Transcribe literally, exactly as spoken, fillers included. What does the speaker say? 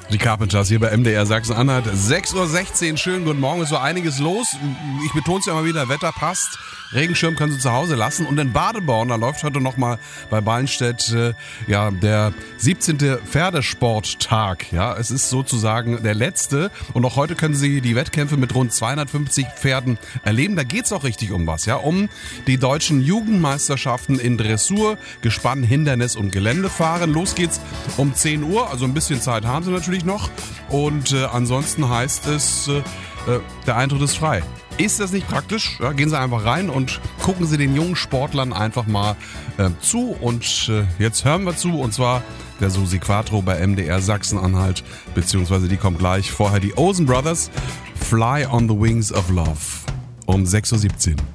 Die Carpenters hier bei M D R Sachsen-Anhalt. sechs Uhr sechzehn, schönen guten Morgen. Ist so einiges los. Ich betone es ja immer wieder, Wetter passt. Regenschirm können Sie zu Hause lassen. Und in Badeborn, da läuft heute nochmal bei Ballenstedt äh, ja, der siebzehnte Pferdesporttag. Ja, es ist sozusagen der letzte. Und auch heute können Sie die Wettkämpfe mit rund zweihundertfünfzig Pferden erleben. Da geht es auch richtig um was. Ja, um die deutschen Jugendmeisterschaften in Dressur, Gespann, Hindernis und Geländefahren. Los geht's um zehn Uhr. Also ein bisschen Zeit haben Sie natürlich noch. Und äh, ansonsten heißt es, äh, äh, der Eintritt ist frei. Ist das nicht praktisch? Ja, gehen Sie einfach rein und gucken Sie den jungen Sportlern einfach mal äh, zu. Und äh, jetzt hören wir zu, und zwar der Susi Quattro bei M D R Sachsen-Anhalt, beziehungsweise die kommt gleich. Vorher die Olsen Brothers, Fly on the Wings of Love, um sechs Uhr siebzehn.